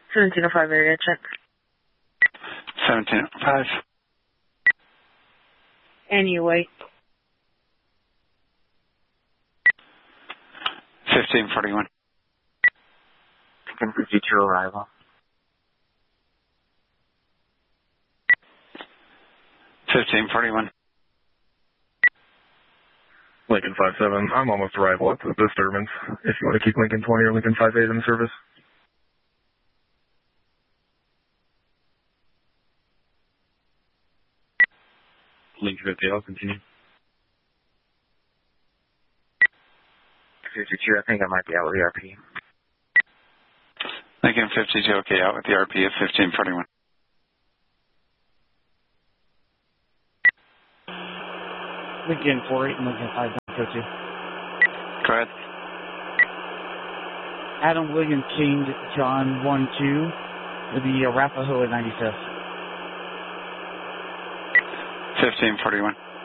1705 area check. 1705. And you wait. 1541. Lincoln 52 arrival. 1541. Lincoln 57, I'm almost arrival at the disturbance. If you want to keep Lincoln 20 or Lincoln 58 in service. Lincoln 50, I'll continue. 52, I think I might be out with the RP. Lincoln 52, okay, out with the RP at 1541. Lincoln 48 and Lincoln 5, go to. Go ahead. Adam William King, John 1-2, with the Arapahoe at 95th. 1541.